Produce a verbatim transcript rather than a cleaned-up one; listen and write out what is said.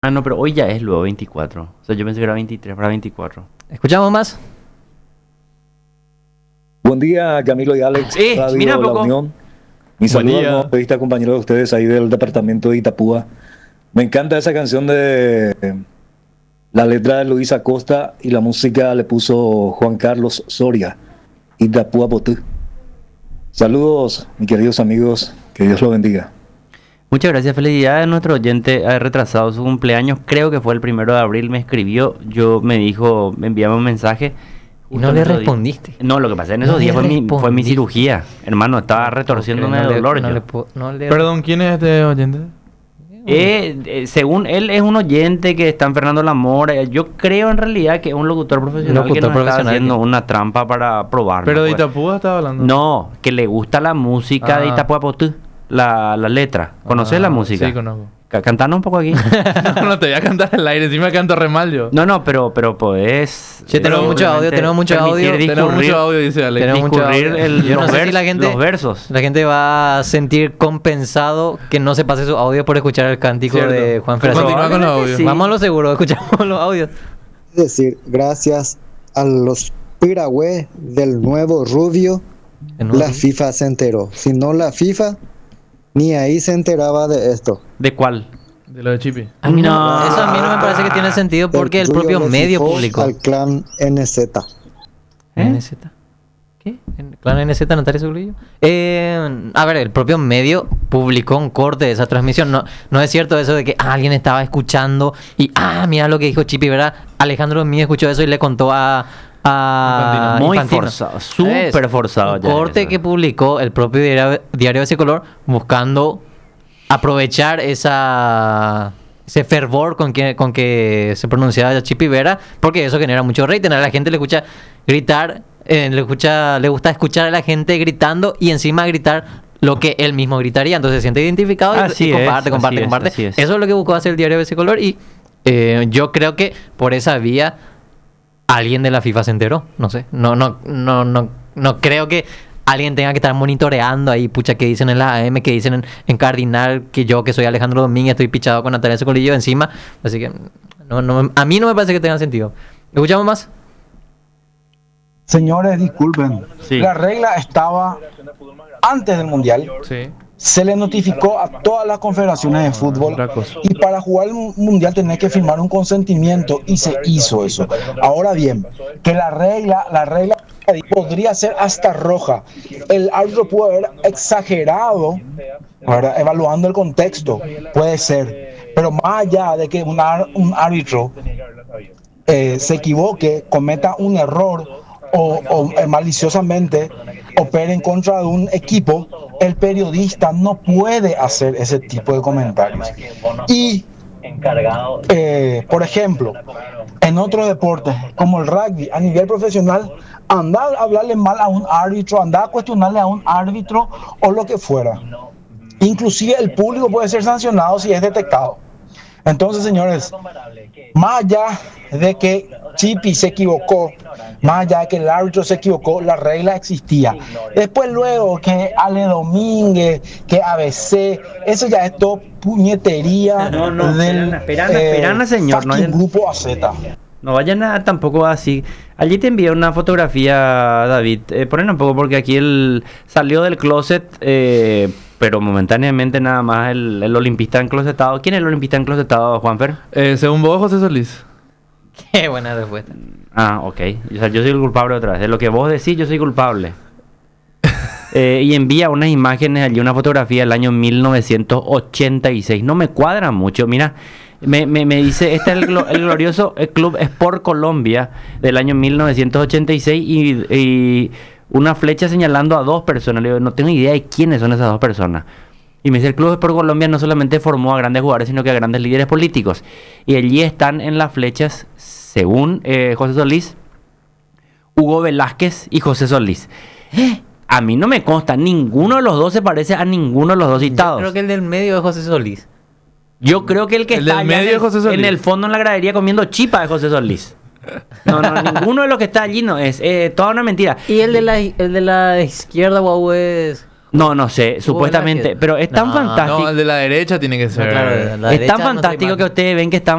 Ah, no, pero hoy ya es luego veinticuatro. O sea, yo pensé que era veintitrés para veinticuatro. ¿Escuchamos más? Buen día, Camilo y Alex. Eh, Radio mira La poco. Unión. Mi Buen saludo día. al periodista compañero de ustedes ahí del departamento de Itapúa. Me encanta esa canción de eh, la letra de Luis Acosta y la música le puso Juan Carlos Soria. Itapúa Potú. Saludos, mis queridos amigos. Que Dios los bendiga. Muchas gracias, felicidades a nuestro oyente. Ha retrasado su cumpleaños, creo que fue el primero de abril. Me escribió, yo me dijo, me enviaba un mensaje. Y no Justo le en esos respondiste. días- No, lo que pasa en No esos le días fue mi, fue mi respondiste. cirugía. Hermano, estaba retorciéndome no de le- dolor. no yo. le puedo- no le- Perdón, ¿quién es este oyente? Eh, eh, según él, es un oyente que está en Fernando Lamora. Yo creo en realidad que es un locutor profesional Locutor que nos está profesional haciendo que- una trampa para probarlo. Pero de pues. Itapúa estaba hablando. No, que le gusta la música de Ah. Itapuapotú, la, la letra. ¿Conoces Ah, la música? Sí, conozco. Ca- Cantanos un poco aquí. no, no te voy a cantar al aire, sí me canto re mal yo. No, no, pero, pero podés... Che, tenemos eh, mucho audio, obviamente tenemos mucho permitir audio. Tenemos discurrir- mucho audio, dice Alex. Tenemos mucho discurrir audio. el- Yo no los, sé si vers- la gente- los versos. La gente va a sentir compensado que no se pase su audio por escuchar el cántico Cierto. de Juan Continúa Fernández. con los Probablemente audios. sí. Vamos a lo seguro, escuchamos los audios. Es decir, gracias a los piragüe del nuevo Rubio, De nuevo. la FIFA se enteró. Si no la FIFA, ni ahí se enteraba de esto. ¿De cuál? De lo de Chipi. A mí no. Eso a mí no me parece que tiene sentido porque el Rubio propio le medio fijó publicó. al clan N Z. ¿Eh? N Z. ¿Qué? ¿En- ¿Clan N Z Natalia Zurullo? Eh, a ver, el propio medio publicó un corte de esa transmisión. No, no es cierto eso de que ah, alguien estaba escuchando y ah, mira lo que dijo Chipi, ¿verdad? Alejandro Mí escuchó eso y le contó a. a Muy Infantino. forzado, súper Es forzado un ya corte eso. que publicó el propio diario, diario de ese color buscando aprovechar esa ese fervor con que, con que se pronunciaba Chipi Vera, porque eso genera mucho rating. A la gente le escucha gritar, eh, le escucha, le gusta escuchar a la gente gritando y encima gritar lo que él mismo gritaría, entonces se siente identificado y- Así y, es, comparte, comparte, así es, comparte. así es. Eso es lo que buscó hacer el diario de ese color y eh, yo creo que por esa vía alguien de la FIFA se enteró, no sé, no, no, no, no, no creo que alguien tenga que estar monitoreando ahí, pucha, que dicen en la A M, que dicen en, en Cardinal, que yo que soy Alejandro Domínguez estoy pichado con Natalia Socolillo encima, así que no, no, a mí no me parece que tenga sentido. ¿Escuchamos más? Señores, disculpen. Sí. La regla estaba antes del Mundial. Sí. Se le notificó a todas las confederaciones de fútbol Otra cosa. y para jugar el Mundial tenés que firmar un consentimiento y se hizo eso. Ahora bien, que la regla, la regla podría ser hasta roja. El árbitro puede haber exagerado, ¿verdad? Evaluando el contexto, puede ser. Pero más allá de que un, ar- un árbitro eh, se equivoque, cometa un error o, o, eh, maliciosamente opere en contra de un equipo, el periodista no puede hacer ese tipo de comentarios. Y, eh, por ejemplo, en otros deportes, como el rugby, a nivel profesional, anda a hablarle mal a un árbitro, anda a cuestionarle a un árbitro o lo que fuera. Inclusive el público puede ser sancionado si es detectado. Entonces, señores, más allá de que Chipi se equivocó, más allá de que el árbitro se equivocó, la regla existía. Después luego que Ale Domínguez, que A B C, eso ya es todo puñetería No, no, del esperana, esperana, esperana, señor, no fucking hayan- grupo A Z. No vayan a tampoco así. Allí te envié una fotografía, David. Eh, ponen un poco porque aquí él salió del closet, eh, pero momentáneamente nada más el, el olimpista enclosetado. ¿Quién es el olimpista enclosetado, Juanfer? Eh, según vos, José Solís. Qué buena respuesta. Ah, ok. O sea, yo soy el culpable otra vez. De lo que vos decís, yo soy culpable. Eh, y envía unas imágenes allí, una fotografía del año mil novecientos ochenta y seis. No me cuadra mucho. Mira, me, me, me dice, este es el, glo- el glorioso eh, Club Sport Colombia del año mil novecientos ochenta y seis y, y una flecha señalando a dos personas. Le digo, no tengo idea de quiénes son esas dos personas. Y me dice, el Club Sport Colombia no solamente formó a grandes jugadores, sino que a grandes líderes políticos. Y allí están en las flechas, según eh, José Solís, Hugo Velázquez y José Solís. A mí no me consta, ninguno de los dos se parece a ninguno de los dos Yo citados. creo que el del medio es José Solís. Yo creo que el que El está del allá medio en, es José el, Solís. en el fondo en la gradería comiendo chipa es José Solís. No, no, ninguno de los que está allí no es. Eh, toda una mentira. ¿Y el de la, el de la izquierda, guau, es...? No, no sé, supuestamente. Velázquez. Pero es tan No, fantástico. No, el de la derecha tiene que ser. claro, la Es derecha tan no sé fantástico más. que ustedes ven que están